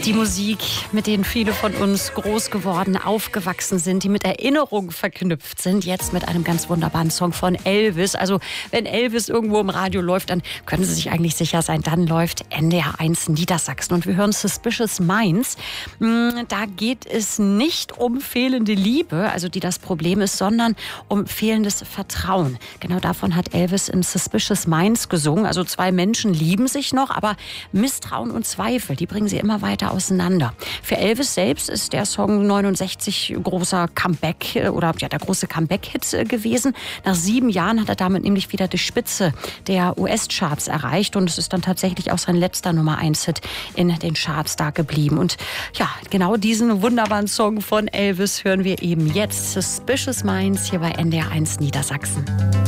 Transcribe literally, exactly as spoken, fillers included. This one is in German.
Die Musik, mit denen viele von uns groß geworden, aufgewachsen sind, die mit Erinnerungen verknüpft sind, jetzt mit einem ganz wunderbaren Song von Elvis. Also wenn Elvis irgendwo im Radio läuft, dann können Sie sich eigentlich sicher sein, dann läuft N D R eins Niedersachsen. Und wir hören Suspicious Minds. Da geht es nicht um fehlende Liebe, also die das Problem ist, sondern um fehlendes Vertrauen. Genau davon hat Elvis in Suspicious Minds gesungen. Also zwei Menschen lieben sich noch, aber Misstrauen und Zweifel, die bringen sie immer weiter auseinander. Für Elvis selbst ist der Song neunundsechzig großer Comeback oder ja, der große Comeback-Hit gewesen. Nach sieben Jahren hat er damit nämlich wieder die Spitze der U S-Charts erreicht und es ist dann tatsächlich auch sein letzter Nummer eins Hit in den Charts da geblieben. Und ja, genau diesen wunderbaren Song von Elvis hören wir eben jetzt. Suspicious Minds hier bei N D R eins Niedersachsen.